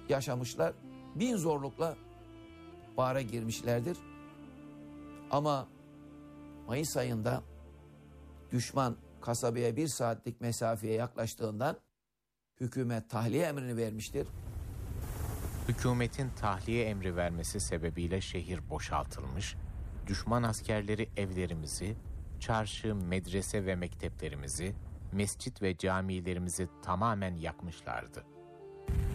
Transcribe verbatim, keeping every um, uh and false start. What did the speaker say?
yaşamışlar. Bin zorlukla bahara girmişlerdir. Ama Mayıs ayında düşman kasabaya bir saatlik mesafeye yaklaştığından hükümet tahliye emrini vermiştir. Hükümetin tahliye emri vermesi sebebiyle şehir boşaltılmış, düşman askerleri evlerimizi, çarşı, medrese ve mekteplerimizi, mescit ve camilerimizi tamamen yakmışlardı.